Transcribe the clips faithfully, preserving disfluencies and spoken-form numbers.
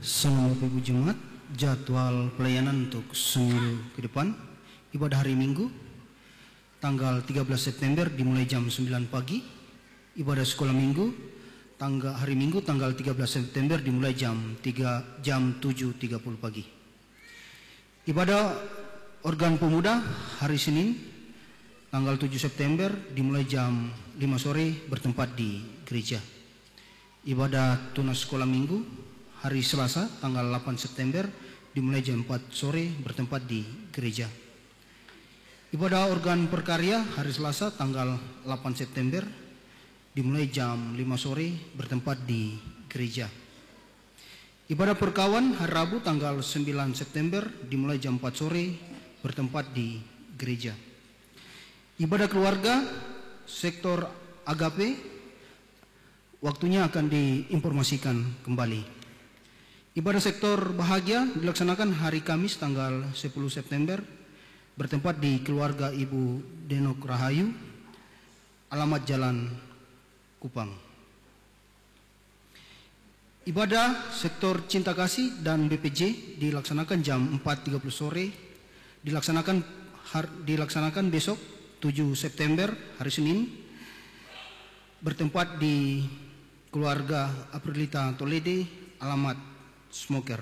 Selamat Ibu Jemaat, jadwal pelayanan untuk seminggu ke depan. Ibadah hari Minggu tanggal tiga belas September dimulai jam sembilan pagi. Ibadah sekolah Minggu tanggal hari Minggu tanggal tiga belas September dimulai jam tiga jam tujuh tiga puluh pagi. Ibadah organ pemuda hari Senin tanggal tujuh September dimulai jam lima sore bertempat di gereja. Ibadah tunas sekolah Minggu hari Selasa tanggal delapan September dimulai jam empat sore bertempat di gereja. Ibadah organ perkarya hari Selasa tanggal delapan September dimulai jam lima sore bertempat di gereja. Ibadah perkawan hari Rabu tanggal sembilan September dimulai jam empat sore bertempat di gereja. Ibadah keluarga sektor Agape waktunya akan diinformasikan kembali. Ibadah sektor bahagia dilaksanakan hari Kamis tanggal sepuluh September bertempat di keluarga Ibu Denok Rahayu, alamat Jalan Kupang. Ibadah sektor cinta kasih dan B P J dilaksanakan jam empat tiga puluh sore, dilaksanakan har, dilaksanakan besok tujuh September hari Senin bertempat di keluarga Aprilita Tolede, alamat Smoker.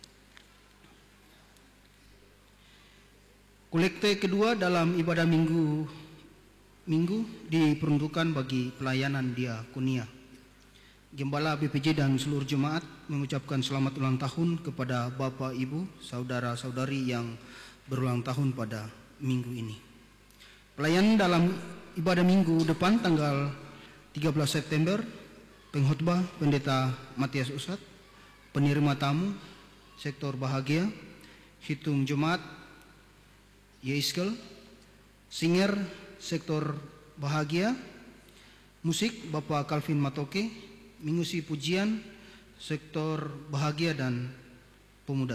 Kolekte kedua dalam ibadah minggu minggu diperuntukkan bagi pelayanan diakonia. Gembala B P J dan seluruh jemaat mengucapkan selamat ulang tahun kepada Bapak, Ibu, saudara-saudari yang berulang tahun pada minggu ini. Pelayanan dalam ibadah minggu depan tanggal tiga belas September, pengkhotbah Pendeta Matias Usat, penerima tamu sektor bahagia, hitung jemaat Yeiskel, singer sektor bahagia, musik Bapak Calvin Matoke, mengusi pujian sektor bahagia dan pemuda,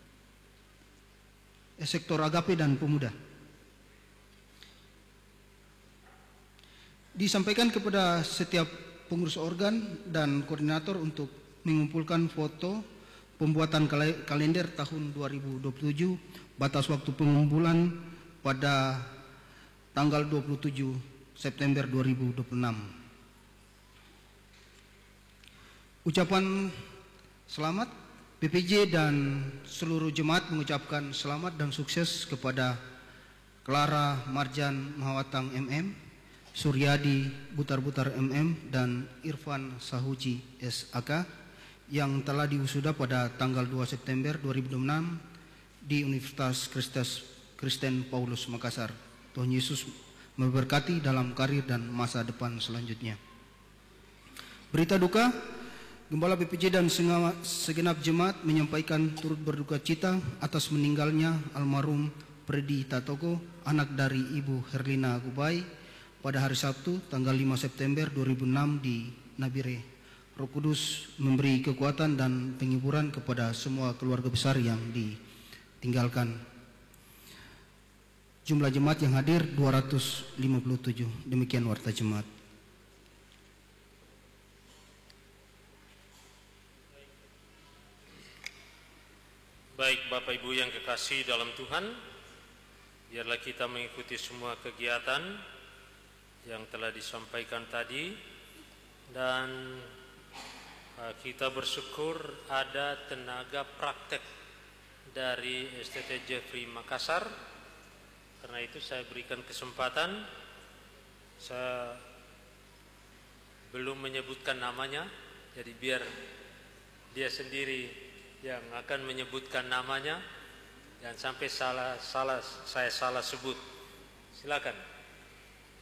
eh, sektor agape dan pemuda. Disampaikan kepada setiap pengurus organ dan koordinator untuk mengumpulkan foto pembuatan kalender tahun dua ribu dua puluh tujuh, batas waktu pengumpulan pada tanggal dua puluh tujuh September dua ribu dua puluh enam. Ucapan selamat, B P J dan seluruh jemaat mengucapkan selamat dan sukses kepada Clara Marjan Mahawatang M M, Suryadi Butar-Butar M M, dan Irfan Sahuji S A K yang telah diwisuda pada tanggal dua September dua ribu dua puluh enam di Universitas Kristen Paulus Makassar. Tuhan Yesus memberkati dalam karir dan masa depan selanjutnya. Berita duka, Gembala B P J dan segenap jemaat menyampaikan turut berduka cita atas meninggalnya almarhum Predi Tatoko, anak dari Ibu Herlina Gubai, pada hari Sabtu tanggal lima September dua ribu enam di Nabire. Roh Kudus memberi kekuatan dan penghiburan kepada semua keluarga besar yang ditinggalkan. Jumlah jemaat yang hadir dua ratus lima puluh tujuh. Demikian warta jemaat. Baik Bapak Ibu yang kekasih dalam Tuhan, biarlah kita mengikuti semua kegiatan yang telah disampaikan tadi, dan uh, kita bersyukur ada tenaga praktek dari S T T Jeffrey Makassar. Karena itu saya berikan kesempatan, saya belum menyebutkan namanya, jadi biar dia sendiri yang akan menyebutkan namanya, jangan sampai salah salah saya salah sebut. Silakan.